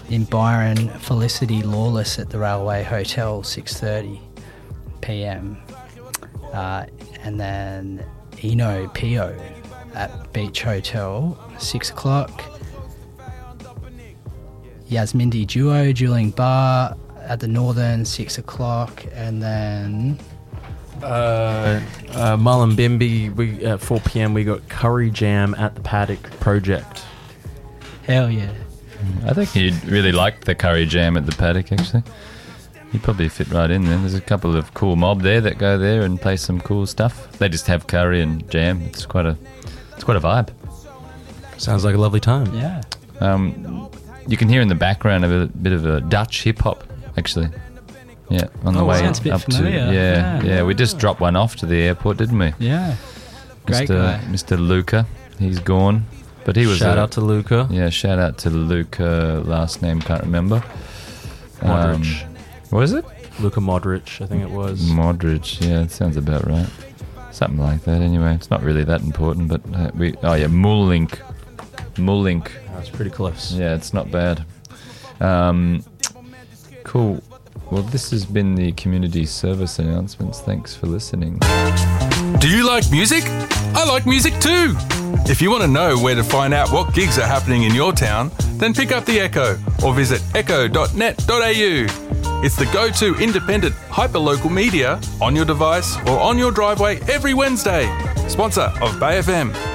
In Byron, Felicity Lawless at the Railway Hotel, 6:30 p.m. And then Eno Pio at Beach Hotel, 6 o'clock. Yasmindi Duo, Dueling Bar at the Northern, 6 o'clock. And then... Mullumbimby, at 4 p.m. we got Curry Jam at the Paddock Project. Hell yeah. I think he'd really like the Curry Jam at the Paddock, actually. He'd probably fit right in there. There's a couple of cool mob there that go there and play some cool stuff. They just have curry and jam. It's quite a vibe. Sounds like a lovely time. Yeah. You can hear in the background a bit of a Dutch hip hop, actually. Yeah, on the way sounds a bit up familiar. to yeah. We just dropped one off to the airport, didn't we? Yeah. Great guy. Mr. Luca, he's gone, but he was shout out to Luca. Yeah, shout out to Luca. Last name can't remember. Modric. What is it? Luka Modric, I think it was. Modric, yeah, it sounds about right. Something like that. Anyway, it's not really that important, but Mullink. That's pretty close. Yeah, it's not bad. Cool. Well, this has been the community service announcements. Thanks for listening. Do you like music? I like music too. If you want to know where to find out what gigs are happening in your town, then pick up the Echo or visit echo.net.au. It's the go-to independent hyperlocal media on your device or on your driveway every Wednesday. Sponsor of Bay FM.